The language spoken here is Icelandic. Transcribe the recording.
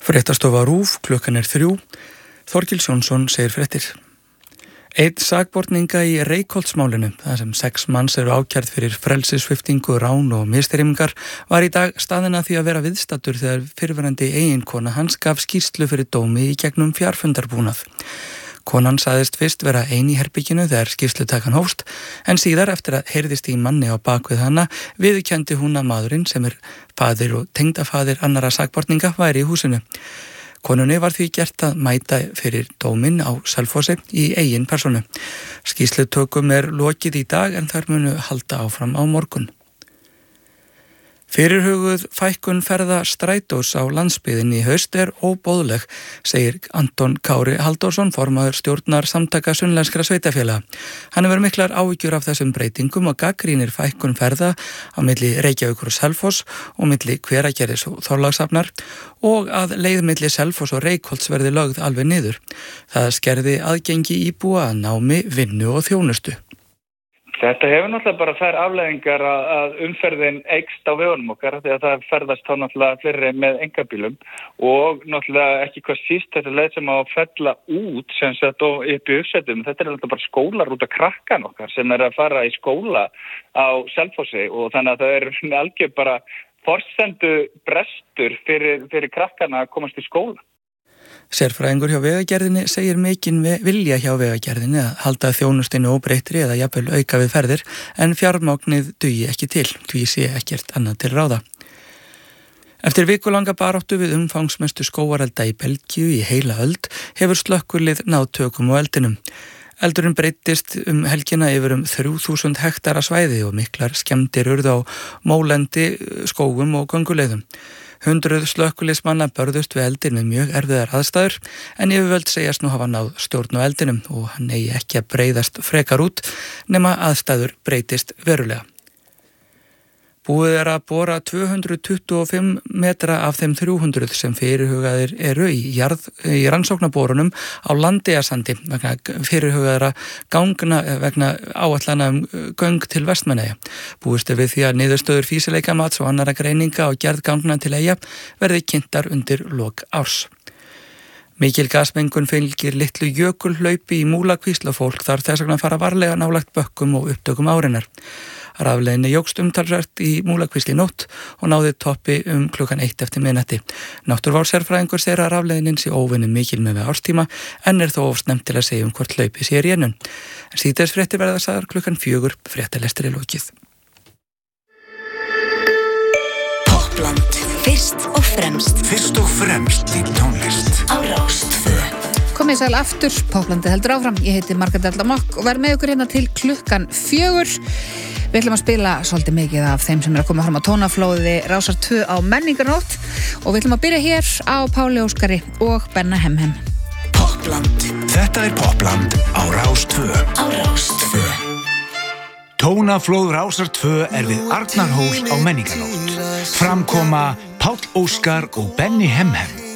Fréttastofa RÚV, klukkan 3. Þorkils Jónsson segir fréttir. Einn sakborninga í Reykholtsmálinu, þar sem 6 manns eru ákærð fyrir frelsissviptingu, rán og misþyrmingar, var í dag staðinn að því að vera viðstaddur þegar fyrrverandi eiginkona hans gaf skýrslu fyrir dómi í gegnum fjarfundarbúnað. Konan sagðist fyrst vera ein í herbygginu þegar skýrslutakan hófst, en síðar eftir að heyrðist í manni á bakvið hana viðurkenndi hún að maðurinn sem faðir og tengdafaðir annarra sakborninga væri í húsinu. Konunni var því gert að mæta fyrir dóminn á Selfossi í eigin persónu. Skýrslutökum lokið í dag en þær munu halda áfram á morgun. Fyrirhuguð fækkun ferða strætós á landsbyggðinni í haust óboðleg, segir Anton Kári Halldórsson, formaður stjórnar samtaka sunnlenskra sveitarfélaga. Hann hefur miklar áhyggjur af þessum breytingum og gagnrýnir fækkun ferða á milli Reykjavíkur og Selfoss og milli Hveragerðis og Þorlákshafnar og að leið milli Selfoss og Reykholts verði lögð alveg niður. Það skerði aðgengi íbúa að námi, vinnu og þjónustu. Þetta hefur náttúrulega bara þær afleiðingar að umferðin eykst á vegunum okkar því að það ferðast þá náttúrulega fleiri með einkabílum og náttúrulega ekki hvað síst þetta leið sem á að fella út sem sagt og upp í uppsettum. Þetta náttúrulega bara skólar út af krakkan okkar sem að fara í skóla á Selfossi og þannig að það algjör bara forsendu brestur fyrir krakkana að komast í skóla. Sérfræðingur hjá Vegagerðinni segir mikinn vilja hjá Vegagerðinni að halda þjónustinu óbreyttri eða jafnvel auka við ferðir en fjármagnið dugi ekki til, því sé ekkert annað til ráða. Eftir vikulanga baráttu við umfangsmestu skógarelda í Belgíu í heila öld hefur slökkvilið náð tökum á eldinum. Eldurinn breyttist helgina yfir 3000 hektara svæði og miklar skemmdir urðu á mólendi, skógum og gönguleiðum. 100 slökkviliðsmanna börðust við eldin með mjög erfiðar aðstæður en yfirvöld segjast nú hafa náð stjórn á eldinum og hann eigi ekki að breiðast frekar út nema aðstæður breytist verulega. Búið að bora 225 metra af þeim 300 sem fyrirhugaðir eru í rannsóknarborunum á Landeyjasandi vegna fyrirhugaðra gangna vegna áætlana göng til Vestmannaeyja. Búist við því að niðurstöður fýsileikamats og annarra greininga og gerð gangna til Eyja verði kynntar undir lok árs. Mikil gasmengun fylgir litlu jökulhlaupi í Múlakvísl og fólk þarf þess vegna að fara varlega nálægt bökkum og upptökum árinnar. Rafleiðinni jókst umtalsvert í Múlakvísl í nótt og náði toppi klukkan 1 eftir miðnætti. Náttúruvár-sérfræðingur segir að rafleiðinin sé óvenju mikil með árstíma en þó of snemmt til að segja hvort hlaupi sé í rénun. En síðdegisfréttir verða sagðar klukkan 4, fréttalestri lokið. Poppland, fyrst og fremst. Fyrst og fremst í tónlist. Á Rás 2. Komið sæl aftur, Popplandið heldur áfram. Ég heiti Margrét Erla Mokk og verð með ykkur hérna til klukkan 4. Við ætlum að spila svolítið mikið af þeim sem að koma fram á tónaflóði Rásar 2 á menningarnótt og við ætlum að byrja hér á Páli Óskari og Benna Hemhem. Poppland. Þetta Poppland á Rás 2. Á Rás 2. Tónaflóð Rásar 2 við Arnarhól á menningarnótt. Framkoma Páll Óskar og Benni Hemhem.